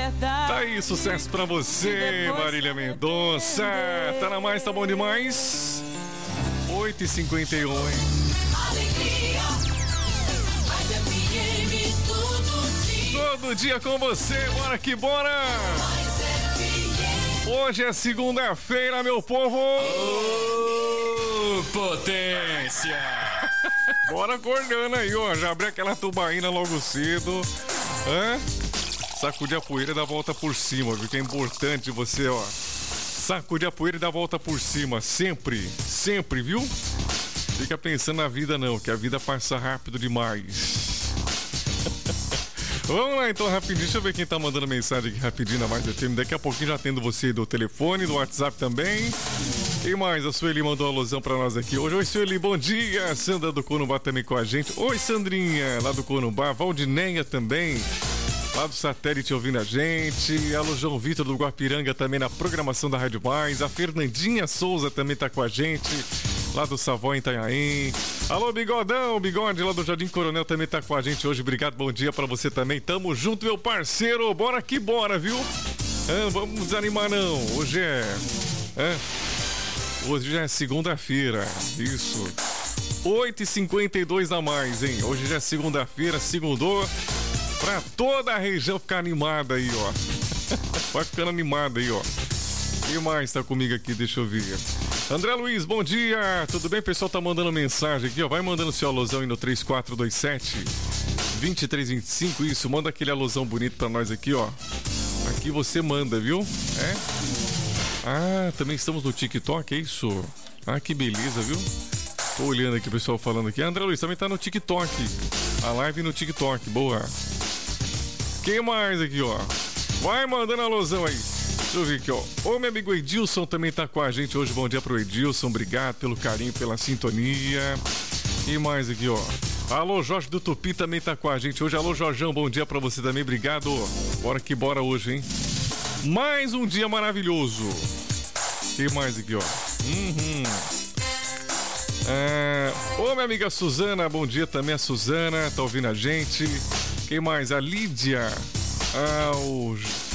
verdade. Tá aí, sucesso pra você, Marília Mendonça. Tá na mais, tá bom demais. 8h51. Alegria, mais FM todo dia com você, bora que bora. Hoje é segunda-feira, meu povo. Potência. Bora acordando aí, ó. Já abri aquela tubaína logo cedo. Sacudir a poeira e dar a volta por cima, viu? Que é importante você, ó. Sacudir a poeira e dar a volta por cima. Sempre, sempre, viu? Fica pensando na vida não, que a vida passa rápido demais. Vamos lá então, rapidinho. Deixa eu ver quem tá mandando mensagem aqui rapidinho na Mais FM. Daqui a pouquinho já atendo você do telefone, do WhatsApp também. Quem mais? A Sueli mandou uma alusão pra nós aqui hoje. Oi, Sueli, bom dia. Sandra do Corumbá também com a gente. Oi, Sandrinha, lá do Corumbá. Valdineia também, lá do Satélite ouvindo a gente. Alô, João Vitor do Guapiranga também na programação da Rádio Mais. A Fernandinha Souza também tá com a gente, lá do Savó em Itanhaém. Alô, Bigodão, Bigode lá do Jardim Coronel também tá com a gente hoje. Obrigado, bom dia pra você também. Tamo junto, meu parceiro. Bora que bora, viu? Vamos desanimar não. Hoje já é segunda-feira. Isso. 8h52 a mais, hein? Hoje já é segunda-feira, segundou. Pra toda a região ficar animada aí, ó. Vai ficando animada aí, ó. Quem mais tá comigo aqui? Deixa eu ver. André Luiz, bom dia. Tudo bem? O pessoal tá mandando mensagem aqui, ó. Vai mandando seu alusão aí no 3427-2325. Isso, manda aquele alusão bonito pra nós aqui, ó. Aqui você manda, viu? Também estamos no TikTok, é isso? Que beleza, viu? Tô olhando aqui o pessoal falando aqui. André Luiz também tá no TikTok. A live no TikTok, boa. Quem mais aqui, ó? Vai mandando alusão aí. Deixa eu ver aqui, ó. Ô, meu amigo Edilson também tá com a gente hoje. Bom dia pro Edilson. Obrigado pelo carinho, pela sintonia. E mais aqui, ó. Alô, Jorge do Tupi também tá com a gente hoje. Alô, Jorjão, bom dia pra você também. Obrigado. Bora que bora hoje, hein? Mais um dia maravilhoso. E mais aqui, ó. Ô, minha amiga Suzana, bom dia também. A Suzana tá ouvindo a gente. Quem mais? A Lídia.